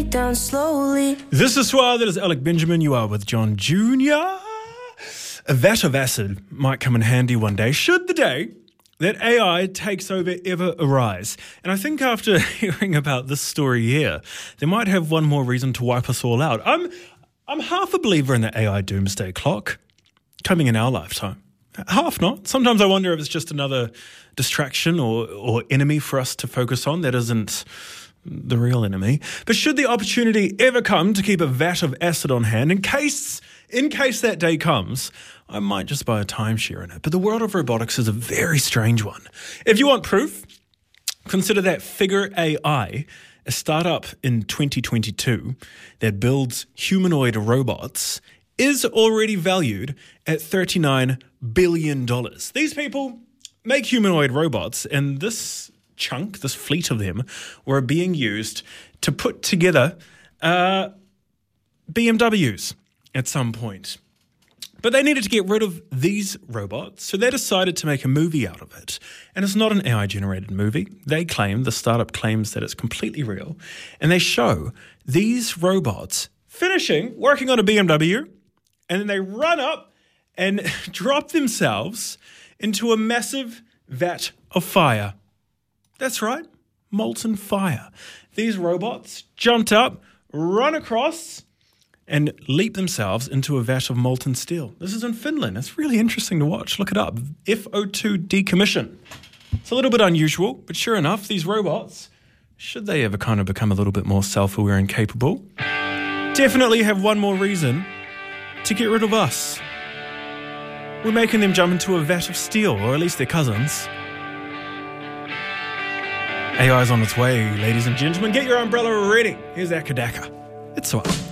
down slowly. This is Soir, that is Alec Benjamin. You are with John Jr. A vat of acid might come in handy one day, should the day that AI takes over ever arise. And I think after hearing about this story here, they might have one more reason to wipe us all out. I'm half a believer in the AI doomsday clock coming in our lifetime. Half not. Sometimes I wonder if it's just another distraction or enemy for us to focus on that isn't the real enemy. But should the opportunity ever come to keep a vat of acid on hand, in case that day comes, I might just buy a timeshare in it. But the world of robotics is a very strange one. If you want proof, consider that Figure AI, a startup in 2022 that builds humanoid robots, is already valued at $39 billion. These people make humanoid robots, and this fleet of them, were being used to put together BMWs at some point. But they needed to get rid of these robots, so they decided to make a movie out of it. And it's not an AI-generated movie. The startup claims that it's completely real. And they show these robots working on a BMW, and then they run up and drop themselves into a massive vat of fire. That's right, molten fire. These robots jumped up, run across, and leap themselves into a vat of molten steel. This is in Finland. It's really interesting to watch. Look it up. FO2 decommission. It's a little bit unusual, but sure enough, these robots, should they ever kind of become a little bit more self-aware and capable, definitely have one more reason to get rid of us. We're making them jump into a vat of steel, or at least their cousins. AI's on its way, ladies and gentlemen. Get your umbrella ready. Here's Akadaka. It's Soir.